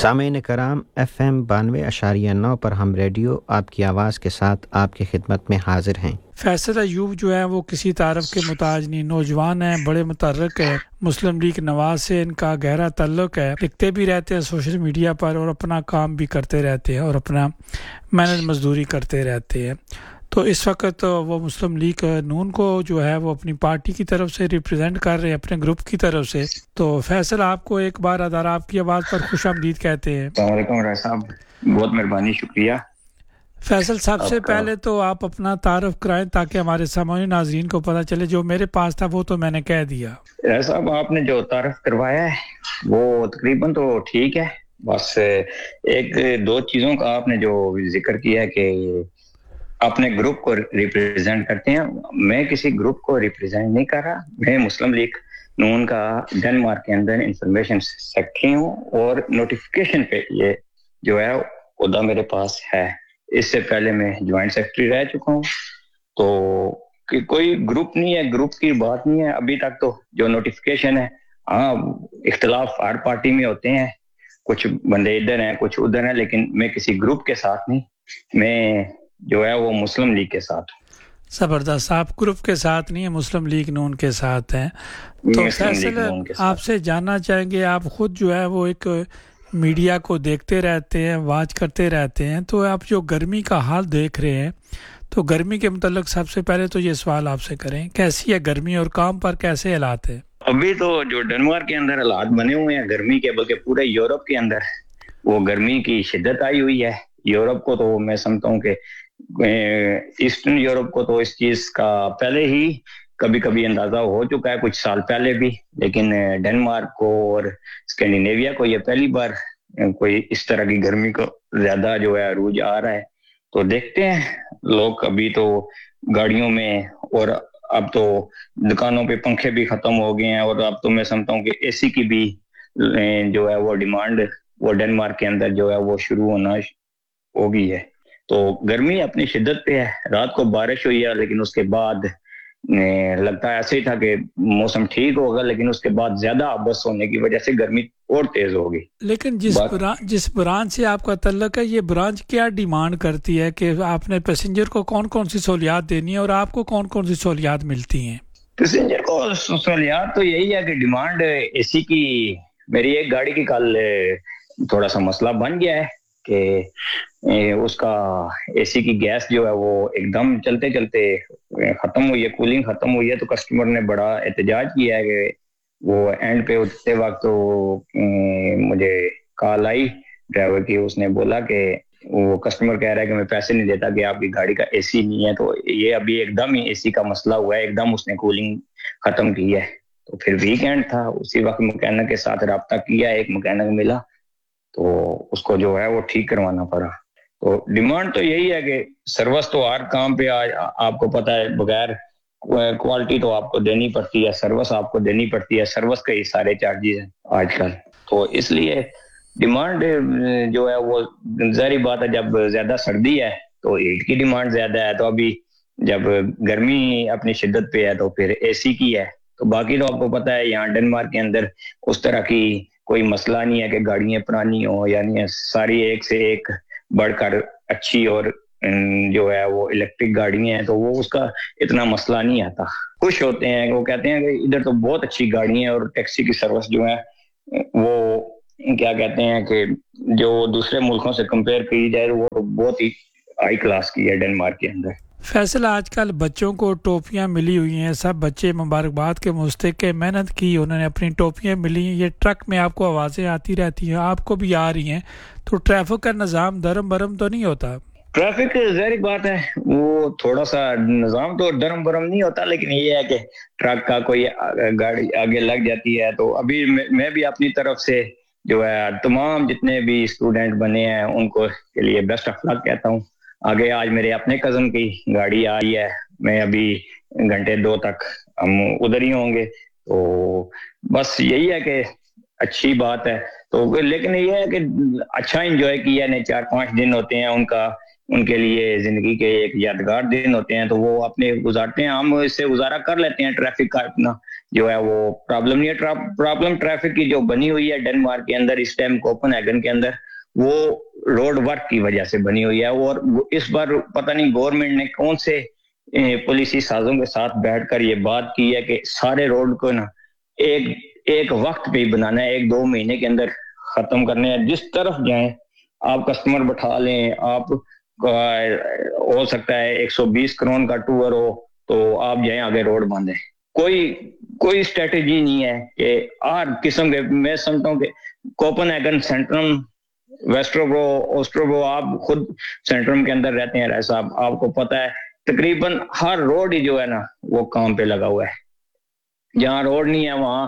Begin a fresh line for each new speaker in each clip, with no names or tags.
سامعین کرام FM 92.9 پر ہم ریڈیو آپ کی آواز کے ساتھ آپ کی خدمت میں حاضر ہیں۔
فیصل ایوب جو ہے وہ کسی تعارف کے محتاج نہیں، نوجوان ہیں، بڑے متحرک ہے، مسلم لیگ نواز سے ان کا گہرا تعلق ہے، لکھتے بھی رہتے ہیں سوشل میڈیا پر اور اپنا کام بھی کرتے رہتے ہیں اور اپنا محنت مزدوری کرتے رہتے ہیں۔ تو اس وقت وہ مسلم لیگ نون کو جو ہے وہ اپنی پارٹی کی طرف سے ریپرزینٹ کر رہے ہیں، اپنے گروپ کی طرف سے۔ تو فیصل آپ کو ایک بار ادارہ آپ کی آواز پر خوش آمدید کہتے ہیں۔
السلام علیکم راج صاحب، بہت مہربانی، شکریہ۔
فیصل سب سے پہلے تو آپ اپنا تعارف کرائیں تاکہ ہمارے سامعین ناظرین کو پتہ چلے، جو میرے پاس تھا وہ تو میں نے کہہ دیا۔
راج صاحب آپ نے جو تعارف کروایا ہے وہ تقریباً تو ٹھیک ہے، بس ایک دو چیزوں کا آپ نے جو ذکر کیا ہے کہ اپنے گروپ کو ریپرزینٹ کرتے ہیں، میں کسی گروپ کو ریپرزینٹ نہیں کر رہا، میں مسلم لیگ نون کا ڈنمارک کے اندر انفارمیشن سیکرٹری ہوں اور نوٹیفیکیشن پہ یہ جو ہے عہدہ میرے پاس ہے۔ اس سے پہلے میں جوائنٹ سیکرٹری رہ چکا ہوں، تو کوئی گروپ نہیں ہے، گروپ کی بات نہیں ہے ابھی تک۔ تو جو نوٹیفیکیشن ہے، ہاں اختلاف ہر پارٹی میں ہوتے ہیں، کچھ بندے ادھر ہیں کچھ ادھر ہیں، لیکن میں کسی گروپ کے ساتھ نہیں، میں جو ہے وہ مسلم لیگ کے ساتھ ہوں۔
زبردست، آپ گروپ کے ساتھ نہیں ہیں، مسلم لیگ نون کے ساتھ ہیں۔ تو فیصل آپ سے جاننا چاہیں گے، آپ خود جو ہے وہ ایک میڈیا کو دیکھتے رہتے ہیں، واچ کرتے رہتے ہیں، تو آپ جو گرمی کا حال دیکھ رہے ہیں، تو گرمی کے متعلق سب سے پہلے تو یہ سوال آپ سے کریں، کیسی ہے گرمی اور کام پر کیسے حالات ہیں؟
ابھی تو جو ڈنمارک کے اندر حالات بنے ہوئے ہیں گرمی کے، بلکہ پورے یورپ کے اندر وہ گرمی کی شدت آئی ہوئی ہے۔ یورپ کو تو میں سمجھتا ہوں کہ ایسٹرن یورپ کو تو اس چیز کا پہلے ہی کبھی کبھی اندازہ ہو چکا ہے، کچھ سال پہلے بھی، لیکن ڈنمارک کو اور اسکینڈینیویا کو یہ پہلی بار کوئی اس طرح کی گرمی کو زیادہ جو ہے عروج آ رہا ہے۔ تو دیکھتے ہیں، لوگ ابھی تو گاڑیوں میں اور اب تو دکانوں پہ پنکھے بھی ختم ہو گئے ہیں، اور اب تو میں سمجھتا ہوں کہ اے سی کی بھی جو ہے وہ ڈیمانڈ وہ ڈنمارک کے اندر جو ہے وہ شروع ہونا ہو گئی ہے۔ تو گرمی اپنی شدت پہ ہے، رات کو بارش ہوئی ہے، لیکن اس کے بعد لگتا ہے ایسے ہی تھا کہ موسم ٹھیک ہوگا، لیکن اس کے بعد زیادہ آبس ہونے کی وجہ سے گرمی اور تیز ہوگی۔
لیکن جس برانچ سے آپ کا تعلق ہے، یہ برانچ کیا ڈیمانڈ کرتی ہے کہ آپ نے پیسنجر کو کون کون سی سہولیات دینی ہے اور آپ کو کون کون سی سہولیات ملتی ہیں؟
پیسنجر کو سہولیات تو یہی ہے کہ ڈیمانڈ اے سی کی، میری ایک گاڑی کی کل تھوڑا سا مسئلہ بن گیا ہے کہ اس کا اے سی کی گیس جو ہے وہ ایک دم چلتے چلتے ختم ہوئی ہے، کولنگ ختم ہوئی ہے، تو کسٹمر نے بڑا احتجاج کیا ہے کہ وہ اینڈ پہ ہوتے وقت تو مجھے کال آئی ڈرائیور کی، اس نے بولا کہ وہ کسٹمر کہہ رہا ہے کہ میں پیسے نہیں دیتا کہ آپ کی گاڑی کا اے سی نہیں ہے، تو یہ ابھی ایک دم ہی اے سی کا مسئلہ ہوا ہے، ایک دم اس نے کولنگ ختم کی ہے۔ تو پھر ویکینڈ تھا، اسی وقت مکینک کے ساتھ رابطہ کیا، ایک مکینک ملا تو اس کو جو ہے وہ ٹھیک کروانا پڑا۔ تو ڈیمانڈ تو یہی ہے کہ سروس تو ہر کام پہ آپ کو پتہ ہے بغیر کوالٹی تو آپ کو دینی پڑتی ہے، سروس آپ کو دینی پڑتی ہے، سروس کے ہی سارے چارجز ہیں آج کل۔ تو اس لیے ڈیمانڈ جو ہے وہ ظاہری بات ہے، جب زیادہ سردی ہے تو ہیٹ کی ڈیمانڈ زیادہ ہے، تو ابھی جب گرمی اپنی شدت پہ ہے تو پھر اے سی کی ہے۔ تو باقی تو آپ کو پتہ ہے یہاں ڈنمارک کے اندر اس طرح کی کوئی مسئلہ نہیں ہے کہ گاڑیاں پرانی ہوں، یعنی ساری ایک سے ایک بڑھ کر اچھی اور جو ہے وہ الیکٹرک گاڑیاں ہیں، تو وہ اس کا اتنا مسئلہ نہیں آتا۔ خوش ہوتے ہیں، وہ کہتے ہیں کہ ادھر تو بہت اچھی گاڑی ہیں، اور ٹیکسی کی سروس جو ہے وہ کیا کہتے ہیں کہ جو دوسرے ملکوں سے کمپیئر کی جائے وہ بہت ہی ہائی کلاس کی ہے ڈنمارک کے اندر۔
فیصل آج کل بچوں کو ٹوپیاں ملی ہوئی ہیں، سب بچے مبارکباد کے مستحق ہیں، محنت کی انہوں نے، اپنی ٹوپیاں ملی ہیں، یہ ٹرک میں آپ کو آوازیں آتی رہتی ہیں، آپ کو بھی آ رہی ہیں، تو ٹریفک کا نظام درم برم تو نہیں ہوتا؟
ٹریفک ظاہر بات ہے وہ تھوڑا سا نظام تو درم برم نہیں ہوتا، لیکن یہ ہے کہ ٹرک کا کوئی گاڑی آگے لگ جاتی ہے۔ تو ابھی میں بھی اپنی طرف سے جو ہے تمام جتنے بھی اسٹوڈنٹ بنے ہیں ان کو کے لیے بیسٹ آف لک کہتا ہوں۔ آگے آج میرے اپنے کزن کی گاڑی آئی ہے، میں ابھی گھنٹے 2 تک ہم ادھر ہی ہوں گے، تو بس یہی ہے کہ اچھی بات ہے۔ تو لیکن یہ ہے کہ اچھا انجوائے کیا نے، 4-5 دن ہوتے ہیں ان کے لیے زندگی کے ایک یادگار دن ہوتے ہیں، تو وہ اپنے گزارتے ہیں، ہم اس سے گزارا کر لیتے ہیں ٹریفک کا اپنا، جو ہے وہ پرابلم نہیں ہے. پرابلم ٹریفک کی جو بنی ہوئی ہے ڈنمارک کے اندر اس ٹائم کوپن ہیگن کے اندر وہ روڈ ورک کی وجہ سے بنی ہوئی ہے. اور اس بار پتہ نہیں گورنمنٹ نے کون سے پالیسی سازوں کے ساتھ بیٹھ کر یہ بات کی ہے کہ سارے روڈ کو نا ایک وقت پہ بنانا ہے, 1-2 مہینے کے اندر ختم کرنے ہیں. جس طرف جائیں آپ کسٹمر بٹھا لیں, آپ ہو سکتا ہے 120 کروڑ کا ٹور ہو تو آپ جائیں آگے روڈ باندھیں. کوئی اسٹریٹجی نہیں ہے کہ ہر قسم کے. میں سمجھتا ہوں کہ کوپن ہیگن, سینٹرم, ویسٹروبرو, اوسٹروبرو, آپ خود سینٹرم کے اندر رہتے ہیں رائے صاحب, آپ کو پتہ ہے تقریباً ہر روڈ ہی جو ہے نا وہ کام پہ لگا ہوا ہے. جہاں روڈ نہیں ہے وہاں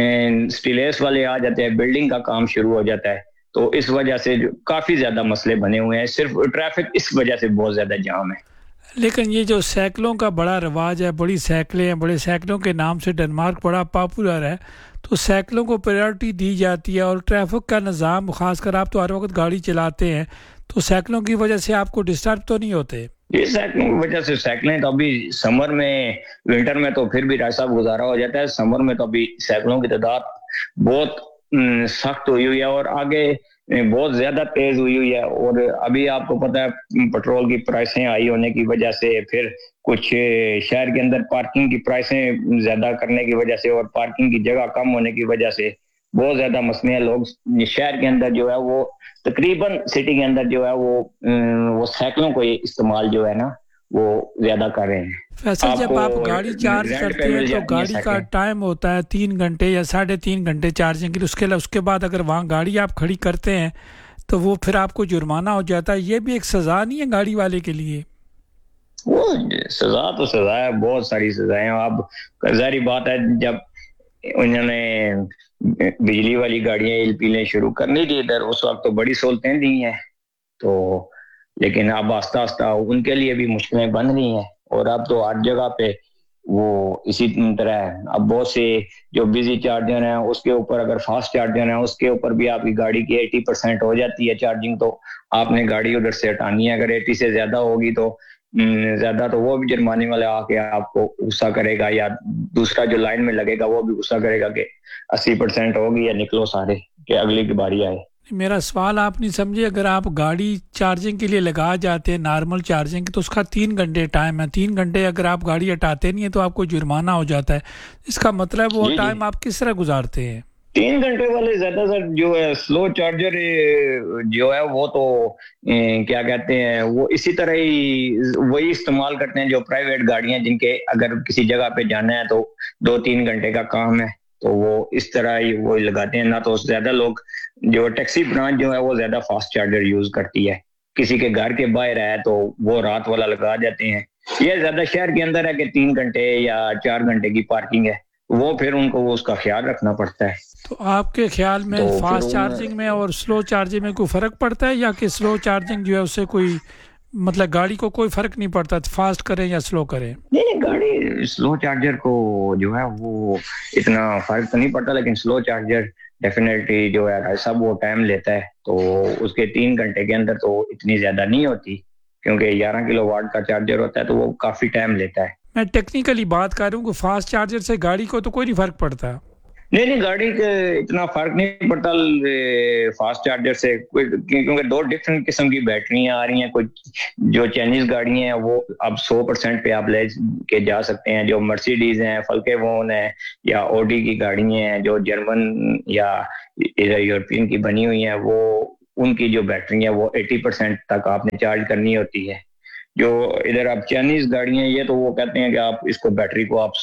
سٹیلیس والے آ جاتے ہیں, بلڈنگ کا کام شروع ہو جاتا ہے. تو اس وجہ سے کافی زیادہ مسئلے بنے ہوئے ہیں. صرف ٹریفک اس وجہ سے بہت زیادہ جام ہے.
لیکن یہ جو سائیکلوں کا بڑا رواج ہے, بڑی سائیکلیں ہیں, بڑے سائیکلوں کے نام سے ڈنمارک بڑا پاپولر ہے, تو سائیکلوں کو پریورٹی دی جاتی ہے. اور ٹریفک کا نظام, خاص کر آپ تو ہر وقت گاڑی چلاتے ہیں, تو سائیکلوں کی وجہ سے آپ کو ڈسٹرب تو نہیں ہوتے؟
یہ سائیکلوں کی وجہ سے سائیکلیں تو ابھی سمر میں, ونٹر میں تو پھر بھی راج صاحب گزارا ہو جاتا ہے. سمر میں تو ابھی سائیکلوں کی تعداد بہت سخت ہوئی ہے اور آگے بہت زیادہ تیز ہوئی ہے. اور ابھی آپ کو پتہ ہے پٹرول کی پرائسیں ہائی ہونے کی وجہ سے, پھر کچھ شہر کے اندر پارکنگ کی پرائسیں زیادہ کرنے کی وجہ سے اور پارکنگ کی جگہ کم ہونے کی وجہ سے بہت زیادہ مسئلے ہیں. لوگ شہر کے اندر جو ہے وہ تقریباً سٹی کے اندر جو ہے وہ سائیکلوں کو استعمال جو ہے نا وہ زیادہ کر رہے ہیں.
فیصل, جب آپ گاڑی چارج کرتے ہیں تو گاڑی کا ٹائم ہوتا ہے 3 گھنٹے یا 3.5 گھنٹے چارجنگ کے لیے. اس کے بعد اگر وہاں گاڑی آپ کھڑی کرتے ہیں تو وہ پھر آپ کو جرمانہ ہو جاتا ہے. یہ بھی ایک سزا نہیں ہے گاڑی والے کے لیے؟
وہ سزا تو سزا ہے, بہت ساری سزائیں. اب ظاہری بات ہے جب انہوں نے بجلی والی گاڑیاں ایل شروع کرنی تھی ادھر, اس وقت تو بڑی سہولتیں دی ہیں, تو لیکن اب آہستہ آہستہ ان کے لیے بھی مشکلیں بن رہی ہیں. اور اب تو ہر جگہ پہ وہ اسی طرح ہے. اب بہت سے جو بزی چارجر ہیں اس کے اوپر اگر فاسٹ چارجر ہیں اس کے اوپر بھی آپ کی گاڑی کی 80% ہو جاتی ہے چارجنگ, تو آپ نے گاڑی ادھر سے ہٹانی ہے. اگر 80 سے زیادہ ہوگی تو زیادہ تو وہ بھی جرمانے والے آ کے آپ کو غصہ کرے گا, یا دوسرا جو لائن میں لگے گا وہ بھی غصہ کرے گا کہ 80% ہوگی یا نکلو سارے کہ اگلی کی باری آئے.
میرا سوال آپ نہیں سمجھے, اگر آپ گاڑی چارجنگ کے لیے لگا جاتے ہیں نارمل چارجنگ تو اس کا 3 گھنٹے ٹائم ہے. 3 گھنٹے اگر آپ گاڑی ہٹاتے نہیں ہیں تو آپ کو جرمانہ ہو جاتا ہے. اس کا مطلب وہ ٹائم آپ کس طرح گزارتے ہیں؟
3 گھنٹے والے زیادہ تر جو ہے سلو چارجر جو ہے وہ تو کیا کہتے ہیں وہ اسی طرح ہی وہی استعمال کرتے ہیں جو پرائیویٹ گاڑیاں, جن کے اگر کسی جگہ پہ جانا ہے تو 2-3 گھنٹے کا کام ہے تو وہ اس طرح ہی وہ لگاتے ہیں. نہ تو زیادہ لوگ جو ٹیکسی برانچ جو ہے وہ زیادہ فاسٹ چارجر یوز کرتی ہے. کسی کے گھر کے باہر ہے تو وہ رات والا لگا جاتے ہیں. یہ زیادہ شہر کے اندر ہے کہ 3 گھنٹے یا 4 گھنٹے کی پارکنگ ہے, وہ پھر ان کو اس کا خیال رکھنا پڑتا ہے.
تو آپ کے خیال میں فاسٹ چارجنگ میں اور سلو چارجنگ میں کوئی فرق پڑتا ہے, یا کہ سلو چارجنگ جو ہے اس سے کوئی مطلب گاڑی کو کوئی فرق نہیں پڑتا فاسٹ کریں یا سلو کریں؟
نہیں, گاڑی سلو چارجر کو جو ہے وہ اتنا فرق تو نہیں پڑتا, لیکن سلو چارجر ڈیفینیٹلی جو ہے سب وہ ٹائم لیتا ہے. تو اس کے 3 گھنٹے کے اندر تو اتنی زیادہ نہیں ہوتی, کیونکہ 11 کلو واٹ کا چارجر ہوتا ہے تو وہ کافی ٹائم لیتا ہے.
میں ٹیکنیکلی بات کر رہا ہوں کہ فاسٹ چارجر سے گاڑی کو تو کوئی نہیں فرق پڑتا؟
نہیں, گاڑی کا اتنا فرق نہیں پڑتا فاسٹ چارجر سے, کیونکہ 2 ڈفرینٹ قسم کی بیٹریاں آ رہی ہیں. کچھ جو چائنیز گاڑیاں ہیں وہ اب 100% پہ آپ لے کے جا سکتے ہیں. جو مرسیڈیز ہیں, فلکے وون ہیں, یا اوڈی کی گاڑیاں ہیں جو جرمن یا یورپین کی بنی ہوئی ہیں, وہ ان کی جو بیٹری ہیں وہ 80% تک آپ نے چارج کرنی ہوتی ہے. جو ادھر اب چائنیز گاڑیاں یہ تو وہ کہتے ہیں کہ آپ اس کو بیٹری کو آپ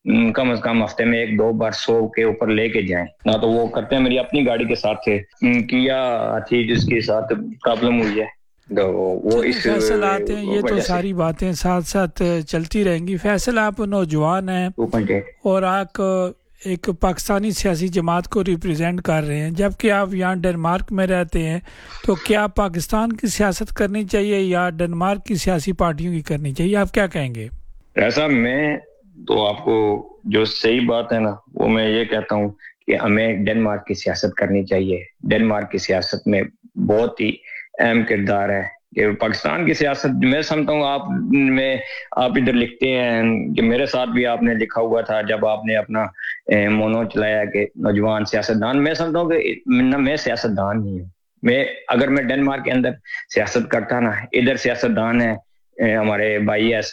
کم از کم ہفتے میں 1-2 بار 100 کے اوپر لے کے جائیں. نہ تو وہ کرتے ہیں. میری اپنی گاڑی کے ساتھ تھے, کیا تھی جس کے ساتھ پرابلم ہوئی ہے تو وہ اس
فیصل آتے ہیں. یہ تو ساری باتیں ساتھ ساتھ چلتی رہیں گی. فیصل آپ نوجوان ہیں اور آپ ایک پاکستانی سیاسی جماعت کو ریپریزینٹ کر رہے ہیں, جبکہ آپ یہاں ڈنمارک میں رہتے ہیں, تو کیا پاکستان کی سیاست کرنی چاہیے یا ڈنمارک کی سیاسی پارٹیوں کی کرنی چاہیے؟ آپ کیا کہیں گے؟
ایسا میں تو آپ کو جو صحیح بات ہے نا وہ میں یہ کہتا ہوں کہ ہمیں ڈنمارک کی سیاست کرنی چاہیے. ڈنمارک کی سیاست میں بہت ہی اہم کردار ہے. کہ پاکستان کی سیاست میں سمجھتا ہوں آپ ادھر لکھتے ہیں کہ میرے ساتھ بھی آپ نے لکھا ہوا تھا جب آپ نے اپنا مونو چلایا کہ نوجوان سیاستدان. میں سمجھتا ہوں کہ میں سیاستدان نہیں ہوں. اگر میں ڈنمارک کے اندر سیاست کرتا نا, ادھر سیاستدان ہے ہمارے بھائی ہے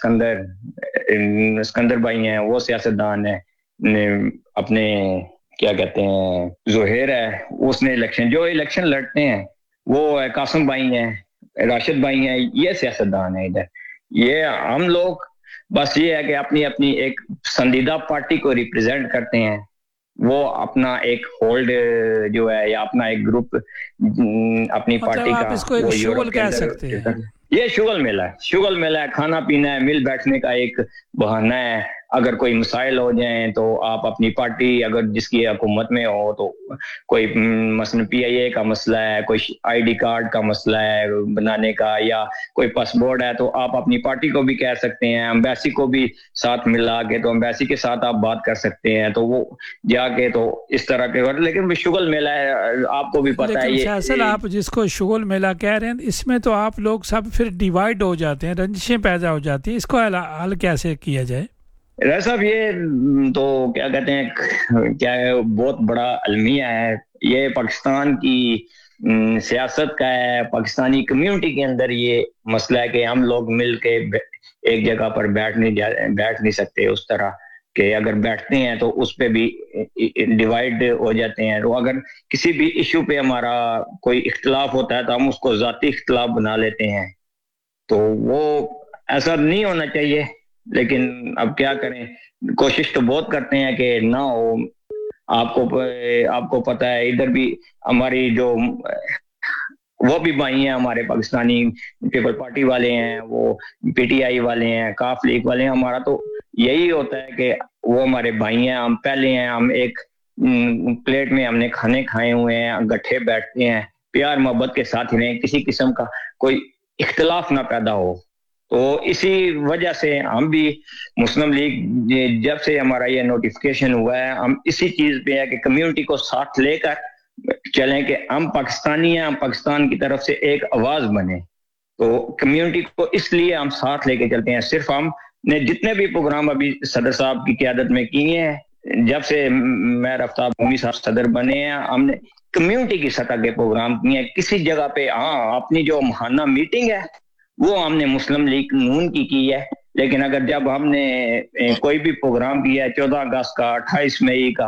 اسکندر بھائی ہیں, وہ سیاستدان ہے. اپنے کیا کہتے ہیں زہیر ہے, اس نے جو الیکشن لڑتے ہیں وہ قاسم بھائی ہیں, راشد بھائی ہیں, یہ سیاستدان ہیں ادھر. یہ ہم لوگ بس یہ ہے کہ اپنی ایک پسندیدہ پارٹی کو ریپرزینٹ کرتے ہیں, وہ اپنا ایک ہولڈ جو ہے یا اپنا ایک گروپ اپنی پارٹی کا,
آپ اس کو ایک شغل کہہ سکتے ہیں.
یہ شغل میلہ ہے, کھانا پینا ہے, مل بیٹھنے کا ایک بہانہ ہے. اگر کوئی مسائل ہو جائیں تو آپ اپنی پارٹی اگر جس کی حکومت میں ہو تو کوئی مثلا پی آئی اے کا مسئلہ ہے, کوئی آئی ڈی کارڈ کا مسئلہ ہے بنانے کا, یا کوئی پاسپورٹ ہے تو آپ اپنی پارٹی کو بھی کہہ سکتے ہیں, امبیسی کو بھی ساتھ ملا کے تو امبیسی کے ساتھ آپ بات کر سکتے ہیں, تو وہ جا کے تو اس طرح کے. لیکن شغل میلہ ہے, آپ کو بھی پتہ ہے.
لیکن فیصل آپ جس کو شغل میلہ کہہ رہے ہیں اس میں تو آپ لوگ سب پھر ڈیوائیڈ ہو جاتے ہیں, رنجشیں پیدا ہو جاتی ہیں, اس کو حل کیسے کیا جائے؟
صاحب یہ تو کیا کہتے ہیں, کیا ہے, بہت بڑا المیہ ہے. یہ پاکستان کی سیاست کا ہے, پاکستانی کمیونٹی کے اندر یہ مسئلہ ہے کہ ہم لوگ مل کے ایک جگہ پر بیٹھ نہیں سکتے اس طرح کہ اگر بیٹھتے ہیں تو اس پہ بھی ڈیوائیڈ ہو جاتے ہیں. تو اگر کسی بھی ایشو پہ ہمارا کوئی اختلاف ہوتا ہے تو ہم اس کو ذاتی اختلاف بنا لیتے ہیں, تو وہ ایسا نہیں ہونا چاہیے. لیکن اب کیا کریں, کوشش تو بہت کرتے ہیں کہ نہ ہو. آپ کو پتہ ہے ادھر بھی ہماری جو وہ بھی بھائی ہیں ہمارے پاکستانی پیپل پارٹی والے ہیں, وہ پی ٹی آئی والے ہیں, کاف لیگ والے ہیں. ہمارا تو یہی ہوتا ہے کہ وہ ہمارے بھائی ہیں, ہم پہلے ہیں, ہم ایک پلیٹ میں ہم نے کھانے کھائے ہوئے ہیں, گٹھے بیٹھتے ہیں, پیار محبت کے ساتھ ہی رہیں, کسی قسم کا کوئی اختلاف نہ پیدا ہو. تو اسی وجہ سے ہم بھی مسلم لیگ جب سے ہمارا یہ نوٹیفکیشن ہوا ہے, ہم اسی چیز پہ ہے کہ کمیونٹی کو ساتھ لے کر چلیں کہ ہم پاکستانی ہیں, ہم پاکستان کی طرف سے ایک آواز بنے. تو کمیونٹی کو اس لیے ہم ساتھ لے کے چلتے ہیں. صرف ہم نے جتنے بھی پروگرام ابھی صدر صاحب کی قیادت میں کیے ہیں, جب سے میں رفتار بھومی صاحب صدر بنے ہیں, ہم نے کمیونٹی کی سطح کے پروگرام کیے ہیں. کسی جگہ پہ اپنی جو ماہانہ میٹنگ ہے وہ ہم نے مسلم لیگ نون کی ہے, لیکن اگر جب ہم نے کوئی بھی پروگرام کیا ہے 14 اگست کا, 28 مئی کا,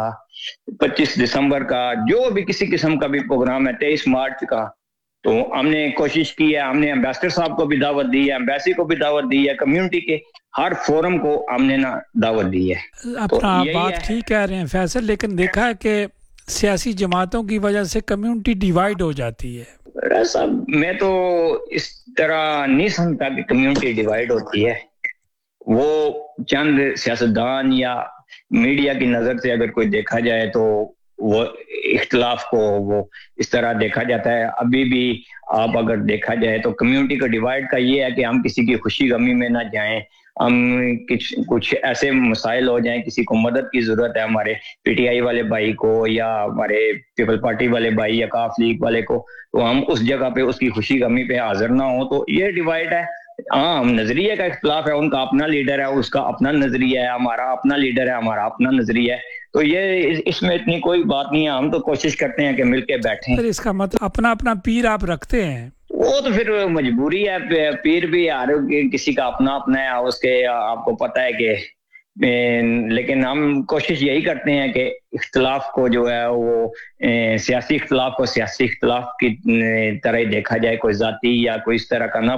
25 دسمبر کا, جو بھی کسی قسم کا بھی پروگرام ہے, 23 مارچ کا, تو ہم نے کوشش کی ہے, ہم نے امبیسڈر صاحب کو بھی دعوت دی ہے, امبیسی کو بھی دعوت دی ہے, کمیونٹی کے ہر فورم کو ہم نے دعوت دی ہے.
اپنا بات ٹھیک کہہ رہے ہیں فیصل, لیکن دیکھا ہے کہ سیاسی جماعتوں کی وجہ سے کمیونٹی ڈیوائیڈ ہو جاتی ہے.
صاحب میں تو اس طرح نہیں سمجھتا کہ کمیونٹی ڈیوائیڈ ہوتی ہے. وہ چند سیاستدان یا میڈیا کی نظر سے اگر کوئی دیکھا جائے تو وہ اختلاف کو وہ اس طرح دیکھا جاتا ہے. ابھی بھی آپ اگر دیکھا جائے تو کمیونٹی کا ڈیوائیڈ کا یہ ہے کہ ہم کسی کی خوشی غمی میں نہ جائیں, ہم کچھ ایسے مسائل ہو جائیں, کسی کو مدد کی ضرورت ہے ہمارے پی ٹی آئی والے بھائی کو یا ہمارے پیپل پارٹی والے بھائی یا کاف لیگ والے کو, تو ہم اس جگہ پہ اس کی خوشی غمی پہ حاضر نہ ہوں. تو یہ ڈیوائیڈ ہے. ہم نظریے کا اختلاف ہے, ان کا اپنا لیڈر ہے, اس کا اپنا نظریہ ہے, ہمارا اپنا لیڈر ہے, ہمارا اپنا نظریہ ہے. تو یہ اس میں اتنی کوئی بات نہیں ہے. ہم تو کوشش کرتے ہیں کہ مل کے بیٹھیں.
پھر اس کا مطلب اپنا پیر آپ رکھتے ہیں,
وہ تو پھر مجبوری ہے. پیر بھی کسی کا اپنا ہے, اس کے آپ کو پتہ ہے کہ لیکن ہم کوشش یہی کرتے ہیں کہ اختلاف کو جو ہے وہ سیاسی اختلاف کو سیاسی اختلاف کی طرح دیکھا جائے, کوئی ذاتی یا کوئی اس طرح کا نہ